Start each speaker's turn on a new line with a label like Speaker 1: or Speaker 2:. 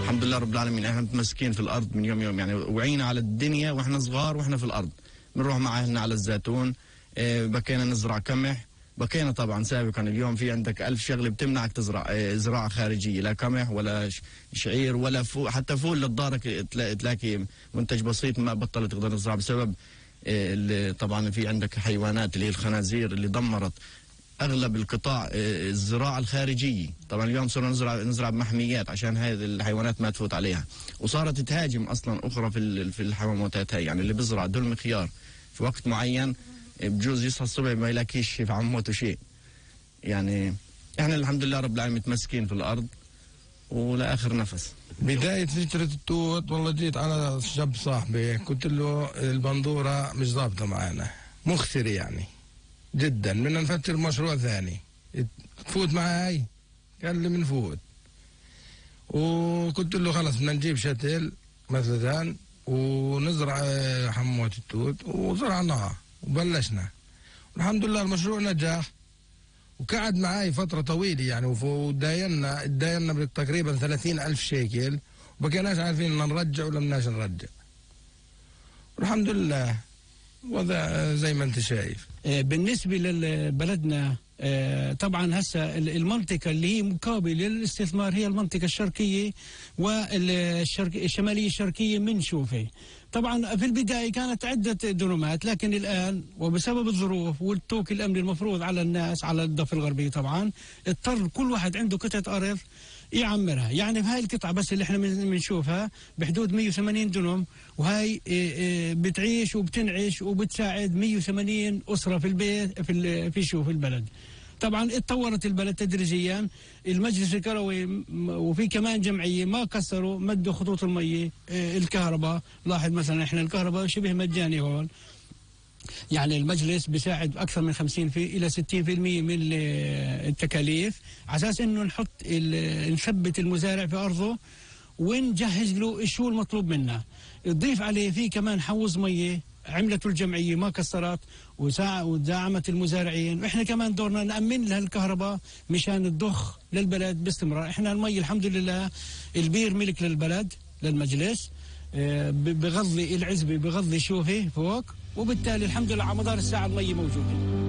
Speaker 1: الحمد لله رب العالمين. احنا متمسكين في الارض من يوم يعني، وعينا على الدنيا واحنا صغار واحنا في الارض، بنروح مع اهلنا على الزيتون، بكينا نزرع قمح، بكينا طبعا سابقا. اليوم في عندك 1000 شغله بتمنعك تزرع زراعه خارجيه، لا قمح ولا شعير ولا فول، حتى فول للدارك تلاقي منتج بسيط ما بطلت تقدر تزرع بسبب طبعا في عندك حيوانات اللي هي الخنازير اللي دمرت اغلب القطاع الزراعه الخارجيه. طبعا اليوم صرنا نزرع بمحميات عشان هذه الحيوانات ما تفوت عليها، وصارت تهاجم اصلا اخرى في الحيوانات هاي. يعني اللي بيزرع دلم خيار في وقت معين بجوز يصحى الصبح ما يلاقيش في عموته شيء. يعني احنا الحمد لله رب العالمين متمسكين في الارض ولاخر نفس.
Speaker 2: بداية فكرة التوت والله جيت على شاب صاحبي قلت له البندورة مش ضابطة معانا، مختري يعني جدا، بدنا نفكر مشروع ثاني، تفوت معاي؟ قال لي بنفوت. وقلت له خلص بدنا نجيب شتل مثلا ونزرع حموات التوت، وزرعناها وبلشنا والحمد لله المشروع نجح وقعد معاي فترة طويلة يعني، وداينا تقريبا 30,000 شيكل، وبقيناش عارفين ان نرجع ولا مناش نرجع. والحمد لله وضع زي ما انت شايف.
Speaker 3: بالنسبة لبلدنا طبعا هسه المنطقة اللي هي مقابلة للاستثمار هي المنطقة الشرقية والشمالية الشرقية من شوفي. طبعا في البداية كانت عدة دنومات، لكن الآن وبسبب الظروف والتوك الأمني المفروض على الناس على الضفة الغربية طبعا اضطر كل واحد عنده قطعة أرض يعمرها. يعني في هاي القطعة بس اللي احنا بنشوفها بحدود 180 دنم، وهاي بتعيش وبتنعش وبتساعد 180 أسرة في البيت في شوف البلد. طبعا اتطورت البلد تدريجيا، المجلس القروي وفي كمان جمعيه ما كسروا مدوا خطوط الميه، الكهرباء لاحظ مثلا احنا الكهرباء شبه مجاني هون، يعني المجلس بيساعد اكثر من 50 الى 60% من التكاليف على اساس انه نثبت المزارع في ارضه ونجهز له شو المطلوب منا. تضيف عليه في كمان حوض ميه عملته الجمعيه ما كسرت ودعمت المزارعين، واحنا كمان دورنا نامن لها الكهرباء مشان تضخ للبلد باستمرار. احنا المي الحمد لله البير ملك للبلد للمجلس، بغضي العزبه بغضي شوفي فوق، وبالتالي الحمد لله على مدار الساعه المي موجوده.